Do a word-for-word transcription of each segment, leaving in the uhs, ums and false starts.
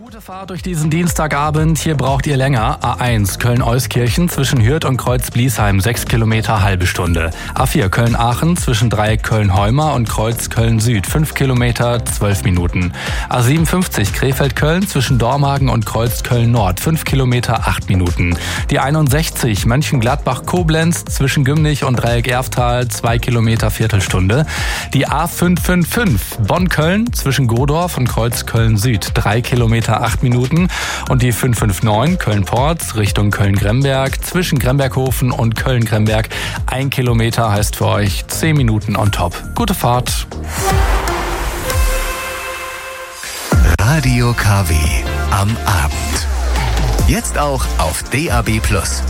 Gute Fahrt durch diesen Dienstagabend. Hier braucht ihr länger. A eins Köln-Euskirchen zwischen Hürth und Kreuz-Bliesheim sechs Kilometer, halbe Stunde. A vier Köln-Aachen zwischen Dreieck Köln-Heuma und Kreuz Köln-Süd fünf Kilometer, zwölf Minuten. A siebenundfünfzig Krefeld-Köln zwischen Dormagen und Kreuz Köln-Nord fünf Kilometer, acht Minuten. Die einundsechzig Mönchengladbach-Koblenz zwischen Gümnich und Dreieck Erftal zwei Kilometer, Viertelstunde. Die A fünf fünf fünf Bonn-Köln zwischen Godorf und Kreuz Köln-Süd drei Kilometer, acht Minuten. Und die fünf fünf neun Köln-Porz Richtung Köln-Gremberg zwischen Gremberghofen und Köln-Gremberg ein Kilometer heißt für euch zehn Minuten on top. Gute Fahrt. Radio K W am Abend. Jetzt auch auf D A B plus.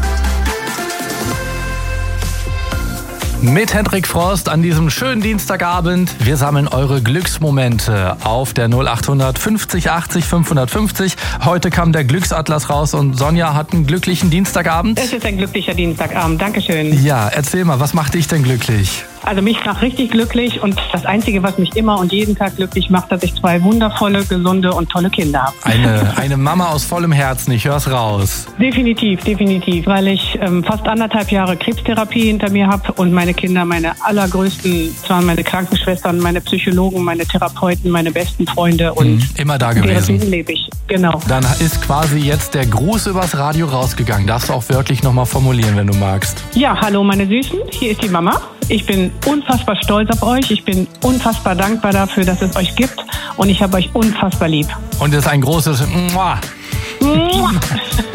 Mit Hendrik Frost an diesem schönen Dienstagabend. Wir sammeln eure Glücksmomente auf der null acht fünfzig achtzig fünfhundertfünfzig. Heute kam der Glücksatlas raus und Sonja hat einen glücklichen Dienstagabend. Es ist ein glücklicher Dienstagabend, Dankeschön. Ja, erzähl mal, was macht dich denn glücklich? Also mich macht richtig glücklich und das Einzige, was mich immer und jeden Tag glücklich macht, dass ich zwei wundervolle, gesunde und tolle Kinder habe. Eine, eine Mama aus vollem Herzen, ich hör's raus. Definitiv, definitiv, weil ich ähm, fast anderthalb Jahre Krebstherapie hinter mir habe und meine Kinder meine allergrößten, das waren meine Krankenschwestern, meine Psychologen, meine Therapeuten, meine besten Freunde und mhm, immer da gewesen. Deren lebe ich, genau. Dann ist quasi jetzt der Gruß übers Radio rausgegangen. Darfst du auch wirklich nochmal formulieren, wenn du magst. Ja, hallo meine Süßen, hier ist die Mama. Ich bin unfassbar stolz auf euch. Ich bin unfassbar dankbar dafür, dass es euch gibt. Und ich habe euch unfassbar lieb. Und es ist ein großes Mua. Mua.